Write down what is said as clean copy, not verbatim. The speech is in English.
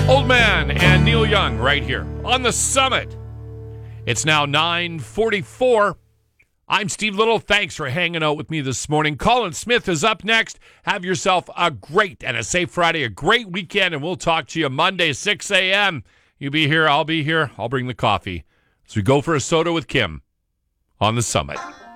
Old Man and Neil Young right here on the Summit. It's now 9:44. I'm Steve Little. Thanks for hanging out with me this morning. Colin Smith is up next. Have yourself a great and a safe Friday, a great weekend, and we'll talk to you Monday, 6 a.m. You be here, I'll be here. I'll bring the coffee. So we go for a soda with Kim on the Summit.